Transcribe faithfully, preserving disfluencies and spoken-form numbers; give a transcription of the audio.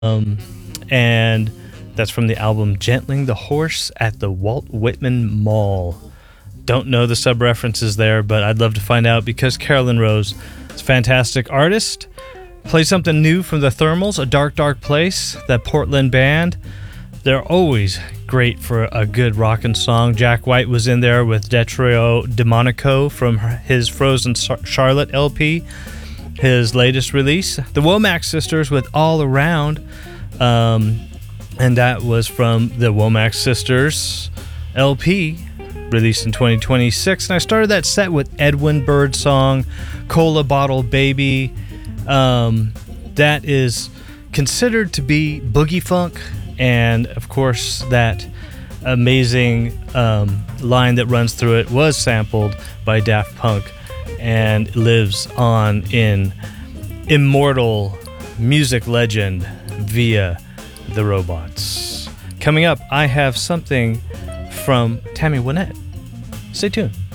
Um, and that's from the album Gentling the Horse at the Walt Whitman Mall. Don't know the sub-references there, but I'd love to find out because Carolyn Rose is a fantastic artist. Play something new from the Thermals, A Dark, Dark Place, that Portland band. They're always great for a good rockin' song. Jack White was in there with Detrio Demonico from his Frozen Charlotte L P, his latest release. The Womack Sisters with All Around, um, and that was from the Womack Sisters L P, released in twenty twenty-six. And I started that set with Edwin Birdsong, Cola Bottle Baby. Um, that is considered to be boogie funk, and of course that amazing um, line that runs through it was sampled by Daft Punk and lives on in immortal music legend via the Robots. Coming up, I have something from Tammy Wynette. Stay tuned.